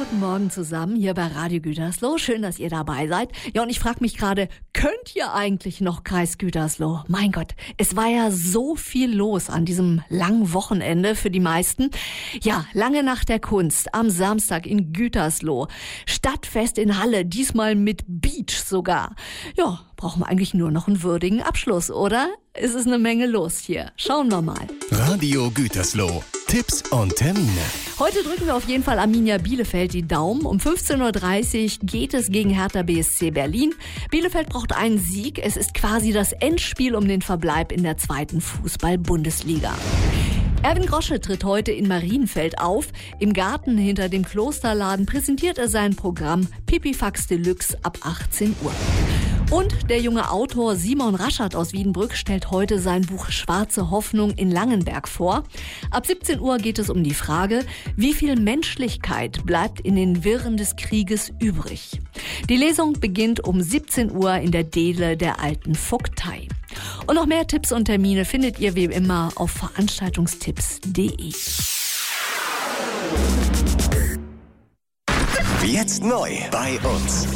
guten Morgen zusammen hier bei Radio Gütersloh. Schön, dass ihr dabei seid. Ja, und ich frage mich gerade, könnt ihr eigentlich noch Kreis Gütersloh? Mein Gott, es war ja so viel los an diesem langen Wochenende für die meisten. Ja, lange Nacht der Kunst am Samstag in Gütersloh. Stadtfest in Halle, diesmal mit Beach sogar. Ja, brauchen wir eigentlich nur noch einen würdigen Abschluss, oder? Es ist eine Menge los hier. Schauen wir mal. Radio Gütersloh. Tipps und Termine. Heute drücken wir auf jeden Fall Arminia Bielefeld die Daumen. Um 15.30 Uhr geht es gegen Hertha BSC Berlin. Bielefeld braucht einen Sieg. Es ist quasi das Endspiel um den Verbleib in der 2. Fußball-Bundesliga. Erwin Grosche tritt heute in Marienfeld auf. Im Garten hinter dem Klosterladen präsentiert er sein Programm Pipifax Deluxe ab 18 Uhr. Und der junge Autor Simon Raschert aus Wiedenbrück stellt heute sein Buch Schwarze Hoffnung in Langenberg vor. Ab 17 Uhr geht es um die Frage, wie viel Menschlichkeit bleibt in den Wirren des Krieges übrig. Die Lesung beginnt um 17 Uhr in der Dehle der alten Vogtei. Und noch mehr Tipps und Termine findet ihr wie immer auf veranstaltungstipps.de. Jetzt neu bei uns.